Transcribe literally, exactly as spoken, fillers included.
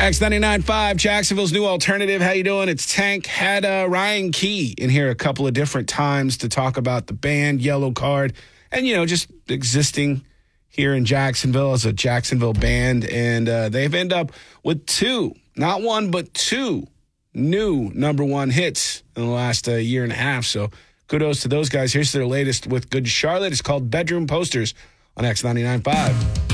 X ninety-nine point five, Jacksonville's new alternative. How you doing? It's Tank. Had uh, Ryan Key in here a couple of different times to talk about the band Yellow Card and, you know, just existing here in Jacksonville as a Jacksonville band. And uh, they've ended up with two, not one, but two new number one hits in the last uh, year and a half. So kudos to those guys. Here's their latest with Good Charlotte. It's called Bedroom Posters on X ninety-nine point five.